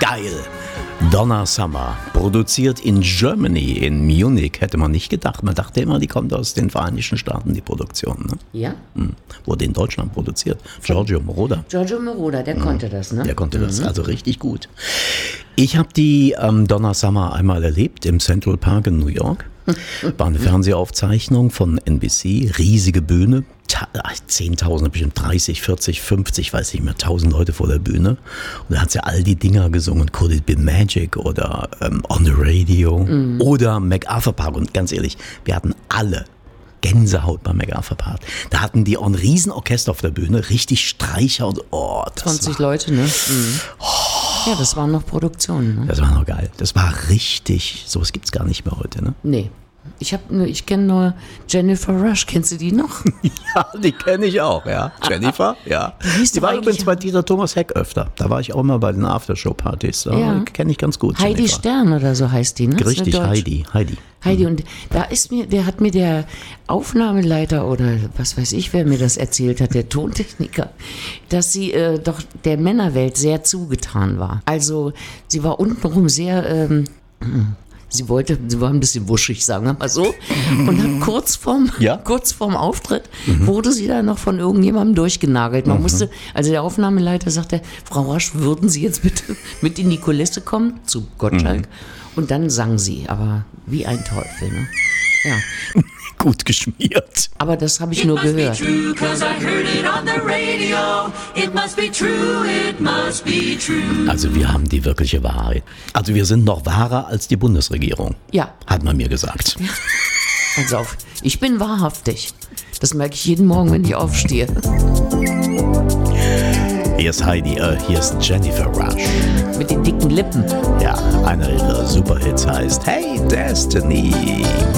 Geil. Donna Summer, produziert in Germany, in Munich, hätte man nicht gedacht. Man dachte immer, die kommt aus den Vereinigten Staaten, die Produktion. Ne? Ja? Wurde in Deutschland produziert. Giorgio Moroder. Giorgio Moroder, der konnte das, ne? Der konnte das, also richtig gut. Ich habe die Donna Summer einmal erlebt im Central Park in New York. War eine Fernsehaufzeichnung von NBC, riesige Bühne, 10.000, bestimmt 30, 40, 50, weiß nicht mehr, 1.000 Leute vor der Bühne. Und da hat sie all die Dinger gesungen, Could It Be Magic oder On the Radio oder MacArthur Park. Und ganz ehrlich, wir hatten alle Gänsehaut beim MacArthur Park. Da hatten die auch ein Riesenorchester auf der Bühne, richtig Streicher und 20 Leute, ne? Ja, das waren noch Produktionen. Ne? Das war noch geil. Das war richtig, sowas gibt's gar nicht mehr heute, ne? Nee. Ich kenne nur Jennifer Rush. Kennst du die noch? Ja, die kenne ich auch, ja. Jennifer, ja. Die war übrigens bei Dieter Thomas Heck öfter. Da war ich auch immer bei den Aftershow-Partys. Da kenne ich ganz gut. Heidi Jennifer. Stern oder so heißt die, ne? Richtig, Heidi. Heidi, und da hat mir der Aufnahmeleiter oder was weiß ich, wer mir das erzählt hat, der Tontechniker, dass sie doch der Männerwelt sehr zugetan war. Also sie war untenrum sehr... Sie war ein bisschen wuschig, sagen wir mal so. Und dann kurz vorm Auftritt wurde sie dann noch von irgendjemandem durchgenagelt. Man musste, also der Aufnahmeleiter sagte, Frau Rasch, würden Sie jetzt bitte mit in die Kulisse kommen, zu Gottschalk? Und dann sang sie, aber wie ein Teufel, ne? Ja. Gut geschmiert. Aber das habe ich nur gehört. Also wir haben die wirkliche Wahrheit. Also wir sind noch wahrer als die Bundesregierung. Ja. Hat man mir gesagt. Pass auf, ich bin wahrhaftig. Das merke ich jeden Morgen, wenn ich aufstehe. Hier ist Heidi, hier ist Jennifer Rush. Mit den dicken Lippen. Ja, einer ihrer Superhits heißt Hey Destiny.